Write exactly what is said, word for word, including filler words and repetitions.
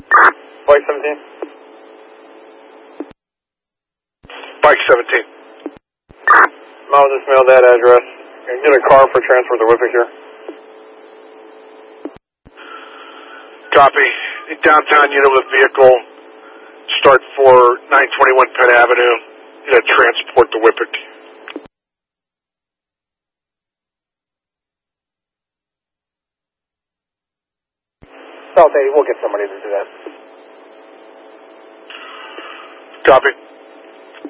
Bike seventeen. Bike seventeen. I'll just mail that address. Can you get a car for transfer to Whippick here? Copy. Downtown unit with vehicle. Start for nine twenty-one Penn Avenue. Get a transport to Whippick. South eighty, we'll get somebody to do that. Copy.